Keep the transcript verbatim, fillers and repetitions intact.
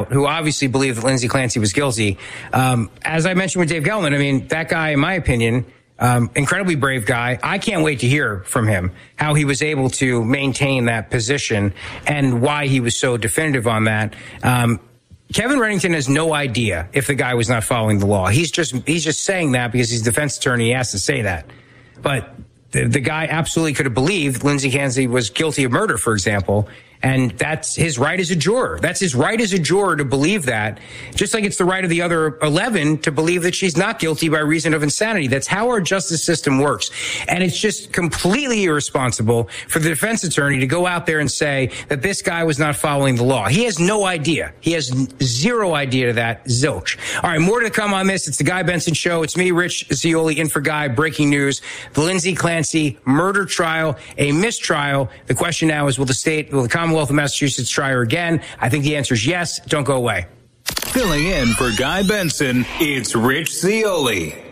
out, who obviously believed that Lindsay Clancy was guilty. Um, as I mentioned with Dave Gettleman, I mean, that guy, in my opinion, um, incredibly brave guy. I can't wait to hear from him how he was able to maintain that position and why he was so definitive on that. Um, Kevin Reddington has no idea if the guy was not following the law. He's just he's just saying that because he's a defense attorney. He has to say that. But the, the guy absolutely could have believed Lindsay Clancy was guilty of murder, for example. And that's his right as a juror. That's his right as a juror to believe that, just like it's the right of the other eleven to believe that she's not guilty by reason of insanity. That's how our justice system works. And it's just completely irresponsible for the defense attorney to go out there and say that this guy was not following the law. He has no idea. He has zero idea to that. Zilch. All right, more to come on this. It's the Guy Benson Show. It's me, Rich Zeoli, in for Guy. Breaking news. The Lindsay Clancy murder trial, a mistrial. The question now is, will the state, will the Commonwealth Commonwealth of Massachusetts try her again? I think the answer is yes. Don't go away. Filling in for Guy Benson, it's Rich Zeoli.